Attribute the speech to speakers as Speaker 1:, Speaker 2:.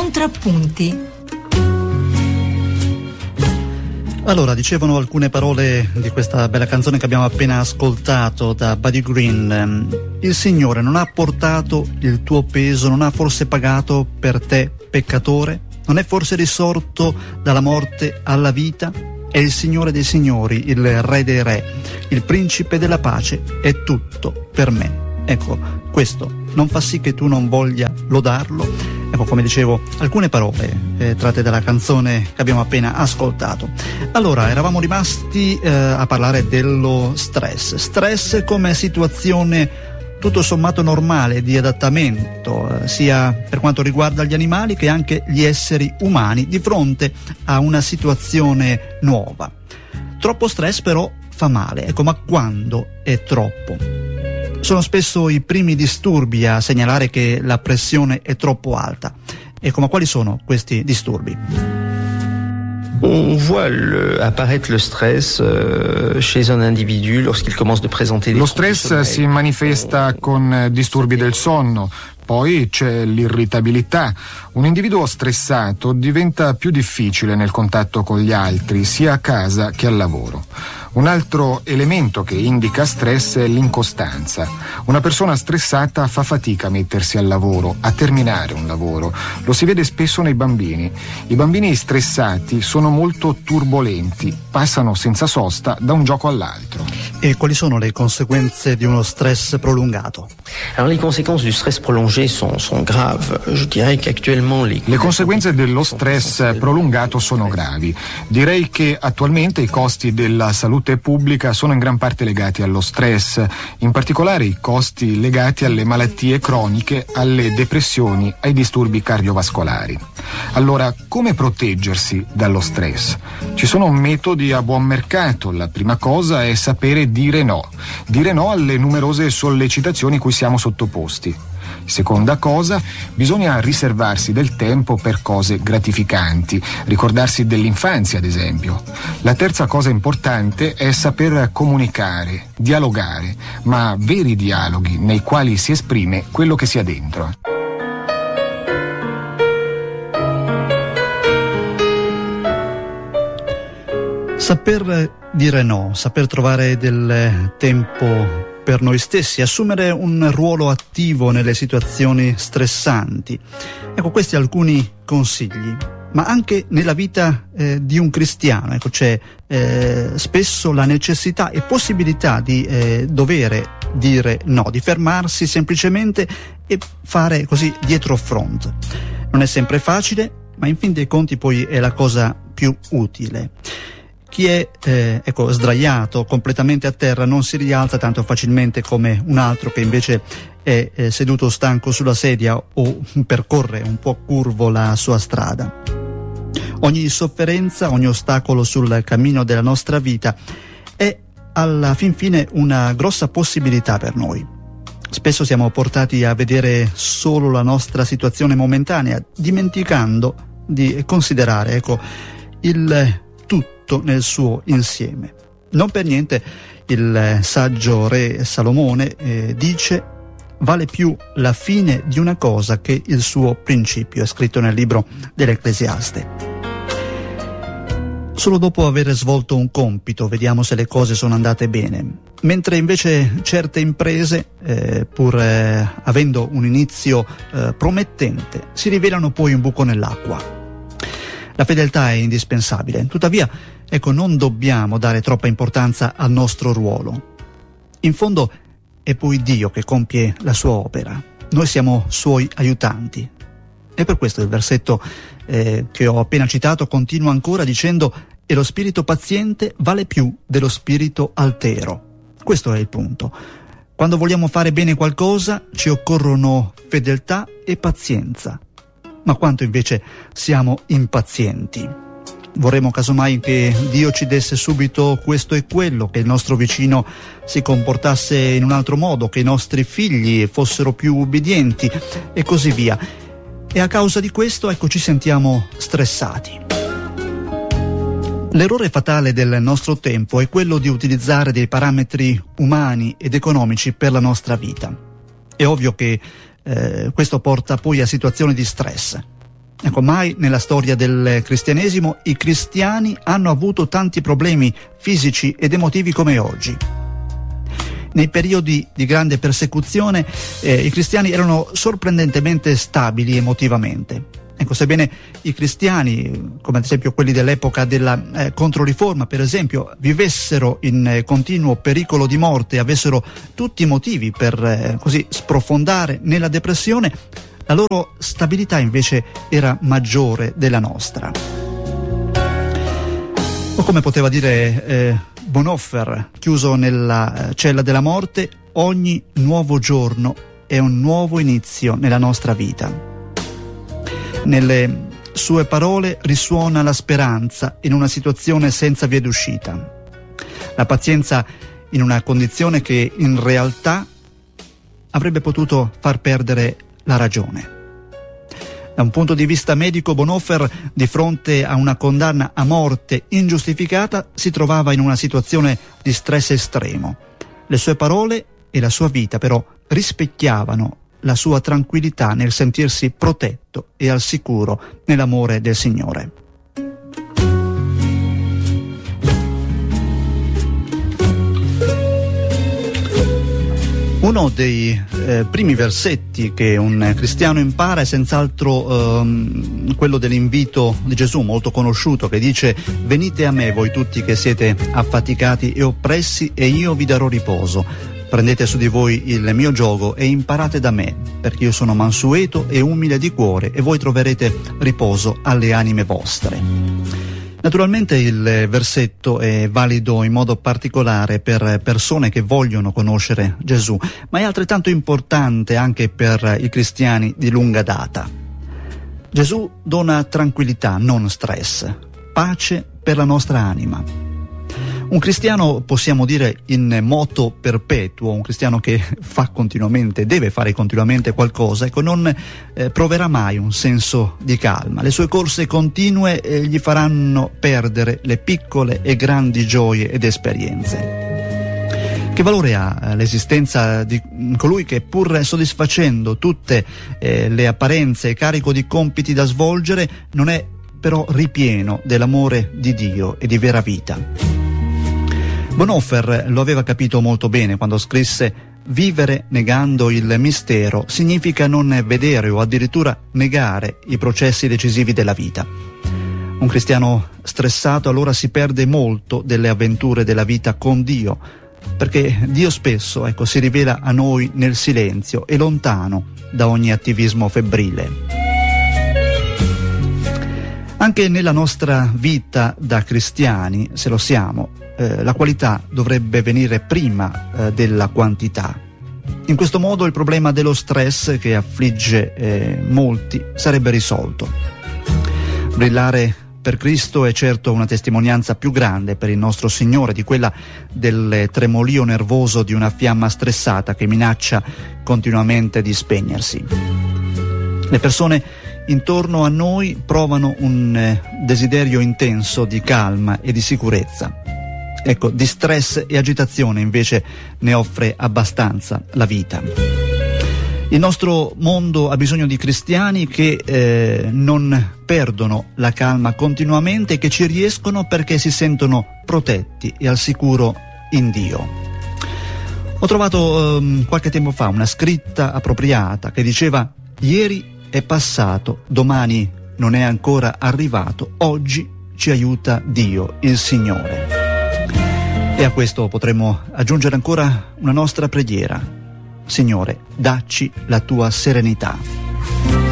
Speaker 1: Contrappunti.
Speaker 2: Allora, dicevano alcune parole di questa bella canzone che abbiamo appena ascoltato da Buddy Green. Il Signore non ha portato il tuo peso, non ha forse pagato per te, peccatore? Non è forse risorto dalla morte alla vita? È il Signore dei Signori, il Re dei Re, il Principe della pace, è tutto per me. Ecco, questo non fa sì che tu non voglia lodarlo. Ecco, come dicevo, alcune parole tratte dalla canzone che abbiamo appena ascoltato. Allora, eravamo rimasti a parlare dello stress. Stress come situazione tutto sommato normale di adattamento, sia per quanto riguarda gli animali che anche gli esseri umani di fronte a una situazione nuova. Troppo stress però fa male, ecco, ma quando è troppo? Sono spesso i primi disturbi a segnalare che la pressione è troppo alta. Ecco, ma quali sono questi disturbi?
Speaker 3: On voit apparaître le stress chez un individu lorsqu'il commence de présenter des
Speaker 4: Lo stress si manifesta con disturbi del sonno. Poi c'è l'irritabilità. Un individuo stressato diventa più difficile nel contatto con gli altri, sia a casa che al lavoro. Un altro elemento che indica stress è l'incostanza. Una persona stressata fa fatica a mettersi al lavoro, a terminare un lavoro. Lo si vede spesso nei bambini. I bambini stressati sono molto turbolenti, passano senza sosta da un gioco all'altro.
Speaker 2: E quali sono le conseguenze di uno stress prolungato?
Speaker 3: Alors, les conséquences du stress prolongé sont graves. Je dirais qu'actuellement
Speaker 4: Le conseguenze dello stress prolungato sono gravi. Direi che attualmente i costi della salute pubblica sono in gran parte legati allo stress, in particolare i costi legati alle malattie croniche, alle depressioni, ai disturbi cardiovascolari. Allora, come proteggersi dallo stress? Ci sono metodi a buon mercato. La prima cosa è sapere dire no alle numerose sollecitazioni cui siamo sottoposti. Seconda cosa, bisogna riservarsi del tempo per cose gratificanti, ricordarsi dell'infanzia ad esempio. La terza cosa importante è saper comunicare, dialogare, ma veri dialoghi nei quali si esprime quello che si ha dentro.
Speaker 2: Saper dire no, saper trovare del tempo per noi stessi, assumere un ruolo attivo nelle situazioni stressanti. Ecco, questi alcuni consigli, ma anche nella vita di un cristiano. Ecco, c'è spesso la necessità e possibilità di dovere dire no, di fermarsi semplicemente e fare così dietro front. Non è sempre facile, ma in fin dei conti poi è la cosa più utile. Chi è sdraiato completamente a terra non si rialza tanto facilmente come un altro che invece è seduto stanco sulla sedia o percorre un po' curvo la sua strada. Ogni sofferenza, ogni ostacolo sul cammino della nostra vita è alla fin fine una grossa possibilità per noi. Spesso siamo portati a vedere solo la nostra situazione momentanea, dimenticando di considerare il tutto nel suo insieme. Non per niente il saggio re Salomone dice: vale più la fine di una cosa che il suo principio, è scritto nel libro dell'Ecclesiaste. Solo dopo aver svolto un compito vediamo se le cose sono andate bene, mentre invece certe imprese, pur avendo un inizio promettente, si rivelano poi un buco nell'acqua. La fedeltà è indispensabile, tuttavia, non dobbiamo dare troppa importanza al nostro ruolo. In fondo è poi Dio che compie la sua opera, noi siamo suoi aiutanti. E per questo il versetto che ho appena citato continua ancora dicendo: e lo spirito paziente vale più dello spirito altero. Questo è il punto. Quando vogliamo fare bene qualcosa ci occorrono fedeltà e pazienza. Ma quanto invece siamo impazienti. Vorremmo casomai che Dio ci desse subito questo e quello, che il nostro vicino si comportasse in un altro modo, che i nostri figli fossero più ubbidienti e così via. E a causa di questo, ci sentiamo stressati. L'errore fatale del nostro tempo è quello di utilizzare dei parametri umani ed economici per la nostra vita. È ovvio che questo porta poi a situazioni di stress. Ecco, mai nella storia del cristianesimo i cristiani hanno avuto tanti problemi fisici ed emotivi come oggi. Nei periodi di grande persecuzione i cristiani erano sorprendentemente stabili emotivamente. Ecco, sebbene i cristiani, come ad esempio quelli dell'epoca della Controriforma, per esempio, vivessero in continuo pericolo di morte e avessero tutti i motivi per così sprofondare nella depressione, la loro stabilità invece era maggiore della nostra. O come poteva dire Bonhoeffer, chiuso nella cella della morte, ogni nuovo giorno è un nuovo inizio nella nostra vita. Nelle sue parole risuona la speranza in una situazione senza via d'uscita. La pazienza in una condizione che in realtà avrebbe potuto far perdere la ragione. Da un punto di vista medico, Bonhoeffer, di fronte a una condanna a morte ingiustificata, si trovava in una situazione di stress estremo. Le sue parole e la sua vita però rispecchiavano la sua tranquillità nel sentirsi protetto e al sicuro nell'amore del Signore. Uno dei primi versetti che un cristiano impara è senz'altro quello dell'invito di Gesù, molto conosciuto, che dice: venite a me voi tutti che siete affaticati e oppressi e io vi darò riposo. Prendete su di voi il mio giogo e imparate da me, perché io sono mansueto e umile di cuore e voi troverete riposo alle anime vostre. Naturalmente il versetto è valido in modo particolare per persone che vogliono conoscere Gesù, ma è altrettanto importante anche per i cristiani di lunga data. Gesù dona tranquillità, non stress, pace per la nostra anima. Un cristiano, possiamo dire, in moto perpetuo, un cristiano che fa continuamente, deve fare continuamente qualcosa, ecco, non proverà mai un senso di calma. Le sue corse continue gli faranno perdere le piccole e grandi gioie ed esperienze. Che valore ha l'esistenza di colui che, pur soddisfacendo tutte le apparenze e carico di compiti da svolgere, non è però ripieno dell'amore di Dio e di vera vita? Bonhoeffer lo aveva capito molto bene quando scrisse: vivere negando il mistero significa non vedere o addirittura negare i processi decisivi della vita. Un cristiano stressato allora si perde molto delle avventure della vita con Dio, perché Dio spesso, ecco, si rivela a noi nel silenzio e lontano da ogni attivismo febbrile. Anche nella nostra vita da cristiani, se lo siamo, la qualità dovrebbe venire prima della quantità. In questo modo il problema dello stress che affligge molti sarebbe risolto. Brillare per Cristo è certo una testimonianza più grande per il nostro Signore di quella del tremolio nervoso di una fiamma stressata che minaccia continuamente di spegnersi. Le persone intorno a noi provano un desiderio intenso di calma e di sicurezza. Ecco, di stress e agitazione invece ne offre abbastanza la vita. Il nostro mondo ha bisogno di cristiani che non perdono la calma continuamente e che ci riescono perché si sentono protetti e al sicuro in Dio. Ho trovato qualche tempo fa una scritta appropriata che diceva: ieri è passato, domani non è ancora arrivato, oggi ci aiuta Dio, il Signore. E a questo potremo aggiungere ancora una nostra preghiera: Signore, dacci la tua serenità.